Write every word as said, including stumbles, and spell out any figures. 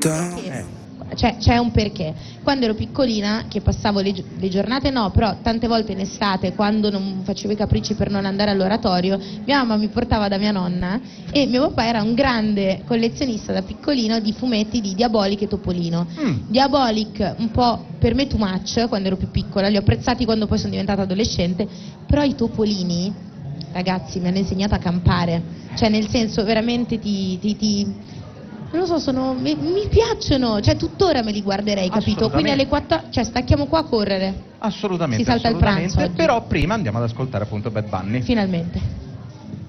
down. Eh. C'è, c'è un perché. Quando ero piccolina, che passavo le, le giornate no, però tante volte in estate, quando non facevo i capricci per non andare all'oratorio, mia mamma mi portava da mia nonna e mio papà era un grande collezionista da piccolino di fumetti di Diabolic e Topolino. Mm. Diabolic un po' per me too much quando ero più piccola, li ho apprezzati quando poi sono diventata adolescente, però i topolini, ragazzi, mi hanno insegnato a campare, cioè nel senso veramente ti... ti, ti non lo so, sono, mi, mi piacciono, cioè tuttora me li guarderei, capito? Quindi alle quattro, cioè stacchiamo qua a correre. Assolutamente, si salta assolutamente, il pranzo oggi. Però prima andiamo ad ascoltare appunto Bad Bunny. Finalmente.